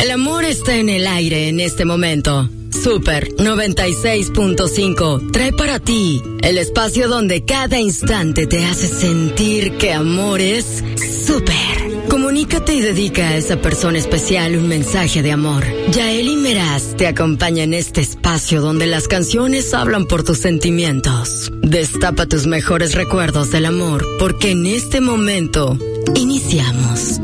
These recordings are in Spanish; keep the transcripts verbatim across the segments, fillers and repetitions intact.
El amor está en el aire en este momento. Super noventa y seis punto cinco trae para ti el espacio donde cada instante te hace sentir que amor es súper. Comunícate y dedica a esa persona especial un mensaje de amor. Yaeli Meraz te acompaña en este espacio donde las canciones hablan por tus sentimientos. Destapa tus mejores recuerdos del amor, porque en este momento iniciamos.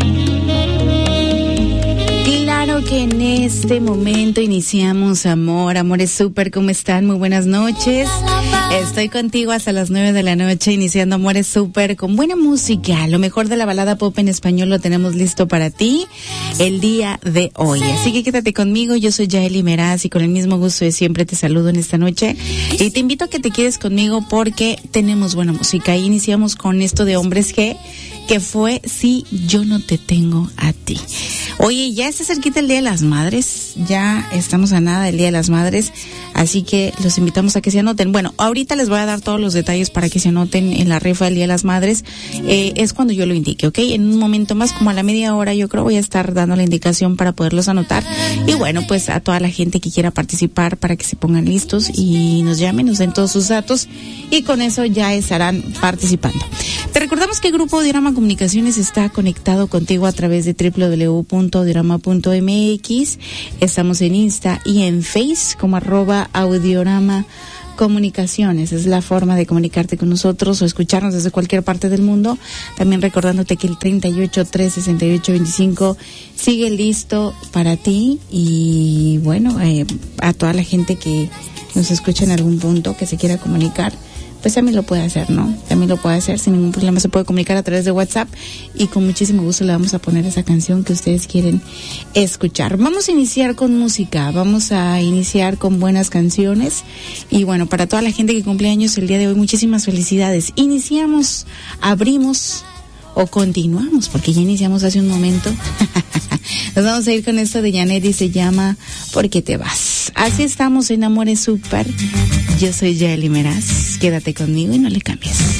Claro que en este momento iniciamos Amor, Amores Súper, ¿cómo están? Muy buenas noches. Estoy contigo hasta las nueve de la noche iniciando Amores Súper con buena música. Lo mejor de la balada pop en español lo tenemos listo para ti el día de hoy. Así que quédate conmigo, yo soy Yaeli Meraz y con el mismo gusto de siempre te saludo en esta noche. Y te invito a que te quedes conmigo porque tenemos buena música. Y iniciamos con esto de Hombres G, que fue Si Yo No Te Tengo a Ti. Oye, ya está cerquita el Día de las Madres, ya estamos a nada del Día de las Madres, así que los invitamos a que se anoten. Bueno, ahorita les voy a dar todos los detalles para que se anoten en la rifa del Día de las Madres, eh, es cuando yo lo indique, ¿ok? En un momento más, como a la media hora, yo creo voy a estar dando la indicación para poderlos anotar. Y bueno, pues a toda la gente que quiera participar para que se pongan listos y nos llamen, nos den todos sus datos y con eso ya estarán participando. Te recordamos que el Grupo Diorama Comunicaciones está conectado contigo a través de doble u doble u doble u punto diorama punto eme equis. Estamos en Insta y en Face como arroba Audiorama Comunicaciones. Es la forma de comunicarte con nosotros o escucharnos desde cualquier parte del mundo. También recordándote que el treinta y ocho, tres, sesenta y ocho, veinticinco sigue listo para ti. Y bueno, eh, a toda la gente que nos escucha en algún punto, que se quiera comunicar, pues también lo puede hacer, ¿no? También lo puede hacer sin ningún problema. Se puede comunicar a través de WhatsApp y con muchísimo gusto le vamos a poner esa canción que ustedes quieren escuchar. Vamos a iniciar con música, vamos a iniciar con buenas canciones y bueno, para toda la gente que cumple años el día de hoy, muchísimas felicidades. Iniciamos, abrimos o continuamos, porque ya iniciamos hace un momento. Nos vamos a ir con esto de Janet y se llama ¿Por qué te vas? Así estamos en Amores Súper. Yo soy Yaeli Meraz. Quédate conmigo y no le cambies.